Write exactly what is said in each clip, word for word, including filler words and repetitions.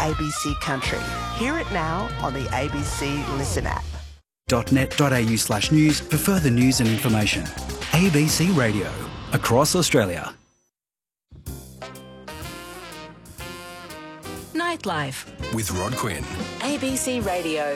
A B C Country. Hear it now on the A B C Listen app. .net.au slash news for further news and information. A B C Radio, across Australia. Nightlife with Rod Quinn. A B C Radio.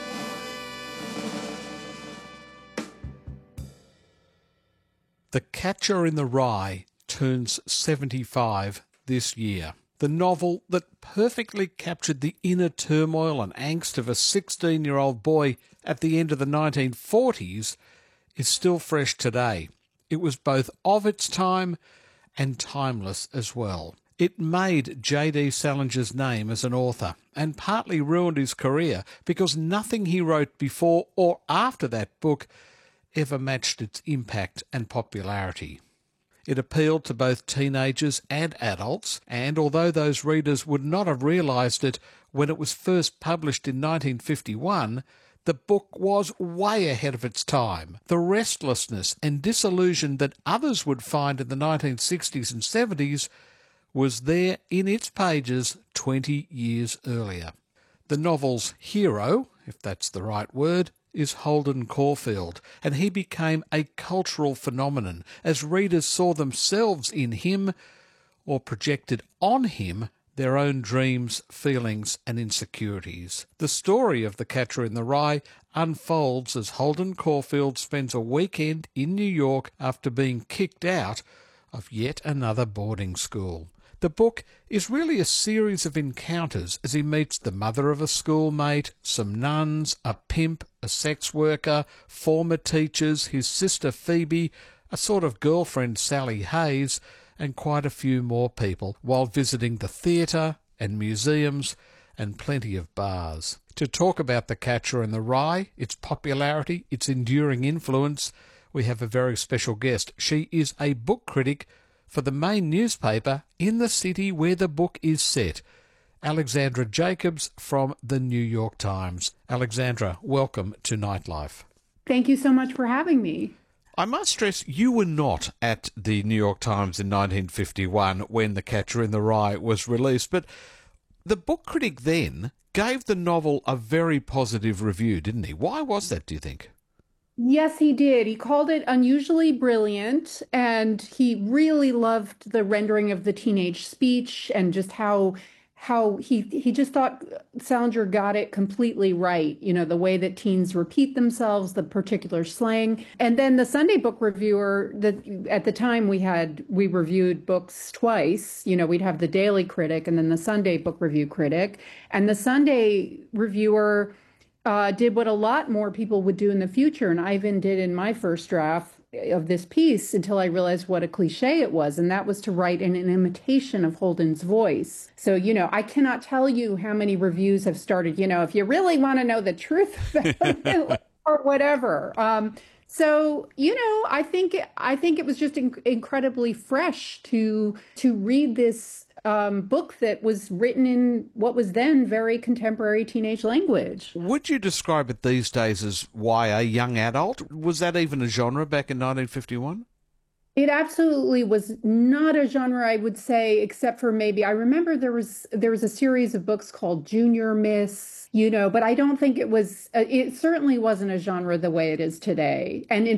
The Catcher in the Rye turns seventy-five this year. The novel that perfectly captured the inner turmoil and angst of a sixteen-year-old boy at the end of the nineteen forties is still fresh today. It was both of its time and timeless as well. It made J D Salinger's name as an author and partly ruined his career because nothing he wrote before or after that book ever matched its impact and popularity. It appealed to both teenagers and adults, and although those readers would not have realised it when it was first published in nineteen fifty-one, the book was way ahead of its time. The restlessness and disillusion that others would find in the nineteen sixties and seventies was there in its pages twenty years earlier. The novel's hero, if that's the right word, is Holden Caulfield, and he became a cultural phenomenon as readers saw themselves in him or projected on him their own dreams, feelings and insecurities. The story of The Catcher in the Rye unfolds as Holden Caulfield spends a weekend in New York after being kicked out of yet another boarding school. The book is really a series of encounters as he meets the mother of a schoolmate, some nuns, a pimp, a sex worker, former teachers, his sister Phoebe, a sort of girlfriend Sally Hayes, and quite a few more people, while visiting the theatre and museums and plenty of bars. To talk about The Catcher in the Rye, its popularity, its enduring influence, we have a very special guest. She is a book critic for the main newspaper in the city where the book is set. Alexandra Jacobs from the New York Times. Alexandra, welcome to Nightlife. Thank you so much for having me. I must stress you were not at the New York Times in nineteen fifty-one when The Catcher in the Rye was released, but the book critic then gave the novel a very positive review, didn't he? Why was that, do you think? Yes, he did. He called it unusually brilliant, and he really loved the rendering of the teenage speech and just how how he he just thought Salinger got it completely right. You know, the way that teens repeat themselves, the particular slang. And then the Sunday book reviewer, that at the time we had we reviewed books twice. You know, we'd have the Daily Critic and then the Sunday book review critic. And the Sunday reviewer Uh, did what a lot more people would do in the future, and I even did in my first draft of this piece until I realized what a cliche it was, and that was to write in an imitation of Holden's voice. So, you know, I cannot tell you how many reviews have started, you know, if you really want to know the truth or whatever. Um, so, you know, I think I think it was just in- incredibly fresh to to read this Um, book that was written in what was then very contemporary teenage language. Would you describe it these days as Y A, young adult? Was that even a genre back in nineteen fifty-one? It absolutely was not a genre, I would say, except for maybe, I remember there was there was a series of books called Junior Miss, you know, but I don't think it was, uh, it certainly wasn't a genre the way it is today. And in